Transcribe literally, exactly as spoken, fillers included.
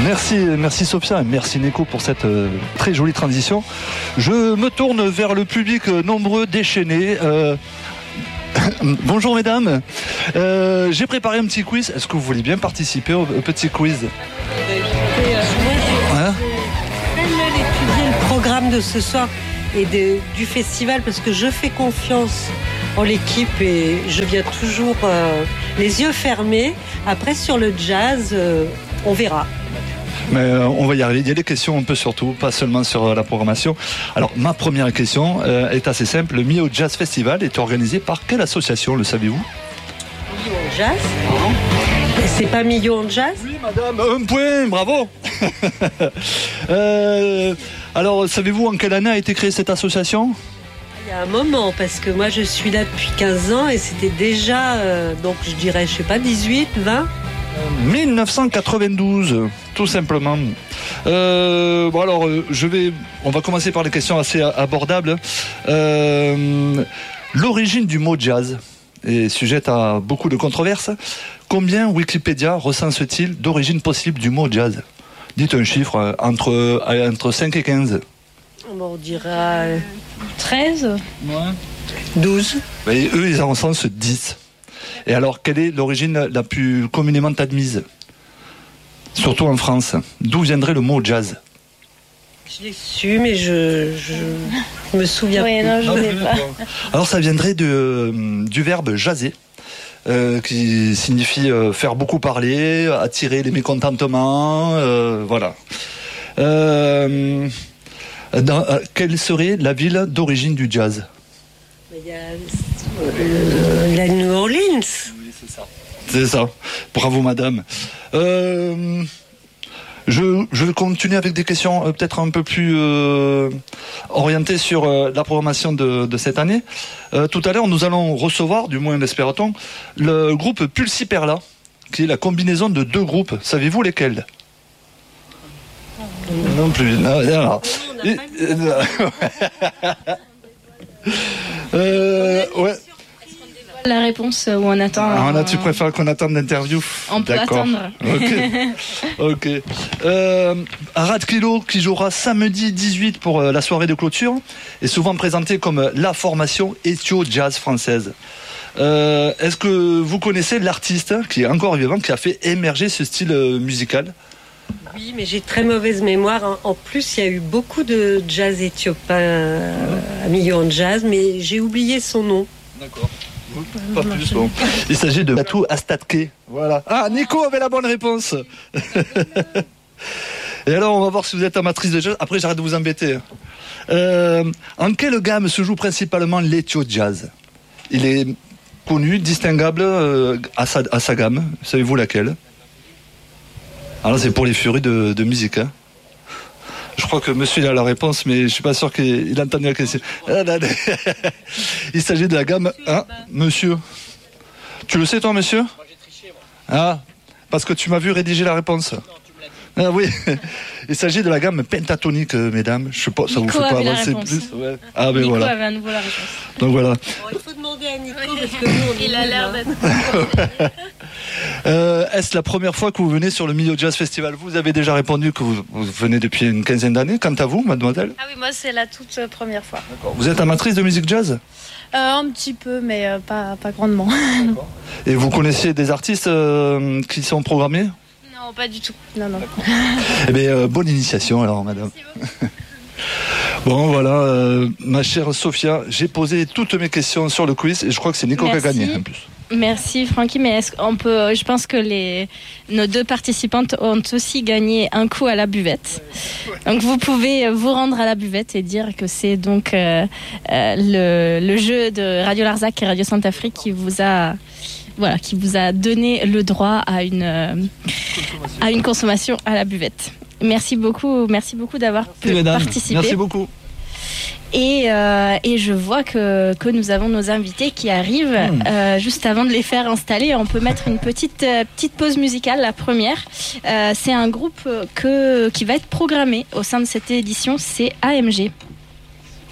Merci, merci Sophia, merci Nico pour cette euh, très jolie transition. Je me tourne vers le public euh, nombreux, déchaîné. Euh, bonjour mesdames, euh, j'ai préparé un petit quiz. Est-ce que vous voulez bien participer au, au petit quiz? Hein? Étudier le programme de ce soir et de, du festival parce que je fais confiance en l'équipe et je viens toujours euh, les yeux fermés. Après sur le jazz, euh, on verra. Mais euh, on va y arriver. Il y a des questions un peu sur tout, pas seulement sur euh, la programmation. Alors ma première question euh, est assez simple. Le Millau Jazz Festival est organisé par quelle association, le savez-vous? Millau Jazz. C'est pas Millau Jazz? Oui madame, un point, bravo. euh, Alors savez-vous en quelle année a été créée cette association? Il y a un moment, parce que moi je suis là depuis quinze ans et c'était déjà, euh, donc je dirais, je sais pas, dix-huit, vingt mille neuf cent quatre-vingt-douze, tout simplement. Euh, bon alors, je vais, on va commencer par les questions assez abordables. Euh, l'origine du mot jazz est sujette à beaucoup de controverses. Combien Wikipédia recense-t-il d'origine possible du mot jazz? Dites un chiffre entre, entre cinq et quinze. On dira treize. Ouais. douze. Et eux, ils en recensent dix. Et alors, quelle est l'origine la plus communément admise? Surtout en France. D'où viendrait le mot jazz? Je l'ai su, mais je, je, je me souviens oui, plus. Non, je ne sais pas. Alors, ça viendrait de, du verbe jaser, euh, qui signifie euh, faire beaucoup parler, attirer les mécontentements, euh, voilà. Euh, dans, euh, quelle serait la ville d'origine du jazz? Il y a euh, la New Orleans. Oui, c'est ça. C'est ça. Bravo, madame. Euh, je, je vais continuer avec des questions euh, peut-être un peu plus euh, orientées sur euh, la programmation de, de cette année. Euh, tout à l'heure, nous allons recevoir, du moins l'espère-t-on, le groupe Pulsiperla, qui est la combinaison de deux groupes. Savez-vous lesquels? Non, non plus. Non, non. euh, ouais. La réponse ou on attend? Ah, là, tu préfères qu'on attende l'interview? On peut D'accord. attendre. Ok. Ok. Euh, Arad Kilo qui jouera samedi dix-huit pour euh, la soirée de clôture est souvent présenté comme euh, la formation Ethio Jazz française. Euh, est-ce que vous connaissez l'artiste qui est encore vivant, qui a fait émerger ce style euh, musical? Oui, mais j'ai très mauvaise mémoire. En plus, il y a eu beaucoup de jazz éthiopien euh, à Millau Jazz, mais j'ai oublié son nom. D'accord. Pas plus, bon. Il s'agit de Batu Astatke. Voilà. Ah, Nico avait la bonne réponse. Et alors, on va voir si vous êtes amatrice de jazz. Après, j'arrête de vous embêter. Euh, en quelle gamme se joue principalement l'Ethio Jazz? Il est connu, distinguable euh, à, sa, à sa gamme. Savez-vous laquelle? Alors, c'est pour les furies de, de musique. Hein. Je crois que monsieur a la réponse, mais je suis pas sûr qu'il a entendu la question. Il s'agit de la gamme un, monsieur. Tu le sais, toi, monsieur? Moi, j'ai triché, moi. Ah, parce que tu m'as vu rédiger la réponse. Non, tu me l'as dit. Ah oui. Il s'agit de la gamme pentatonique, mesdames. Je sais pas, ça Nico vous fait pas avancer plus ouais. Ah, ben Nico voilà. avait à nouveau la réponse. Donc voilà. Bon, il faut demander à Nico parce que nous, on il a l'air d'être. euh, Est-ce la première fois que vous venez sur le Millau Jazz Festival? Vous avez déjà répondu que vous, vous venez depuis une quinzaine d'années. Quant à vous, mademoiselle? Ah oui, moi c'est la toute première fois. D'accord. Vous êtes amatrice de musique jazz? Euh, un petit peu, mais euh, pas, pas grandement. Et vous connaissiez des artistes euh, qui sont programmés? Non, pas du tout. Non, non. Eh bien, euh, bonne initiation alors, madame. Bon, voilà, euh, ma chère Sophia, j'ai posé toutes mes questions sur le quiz et je crois que c'est Nico Merci. qui a gagné en plus. Merci Francky, mais est-ce qu'on peut, je pense que les, nos deux participantes ont aussi gagné un coup à la buvette. Donc vous pouvez vous rendre à la buvette et dire que c'est donc euh, euh, le, le jeu de Radio Larzac et Radio Sainte-Afrique qui vous a, voilà, qui vous a donné le droit à une, euh, à une consommation à la buvette. Merci beaucoup, merci beaucoup d'avoir pu Mesdames, participer. merci beaucoup. Et, euh, et je vois que, que nous avons nos invités qui arrivent. Mmh. Euh, juste avant de les faire installer, on peut mettre une petite, euh, petite pause musicale, la première. Euh, c'est un groupe que, qui va être programmé au sein de cette édition, c'est A M G.